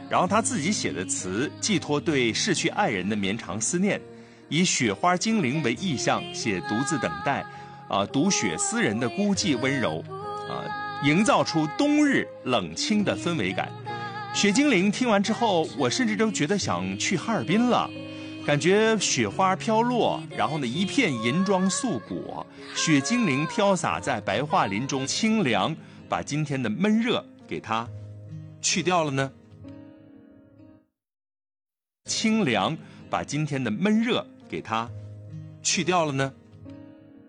然后他自己写的词，寄托对逝去爱人的绵长思念，以雪花精灵为意象，写独自等待，读雪思人的孤寂温柔，营造出冬日冷清的氛围感。雪精灵听完之后，我甚至都觉得想去哈尔滨了，感觉雪花飘落，然后呢一片银装素裹，雪精灵飘洒在白桦林中，清凉把今天的闷热给它去掉了呢。清凉把今天的闷热给它去掉了呢。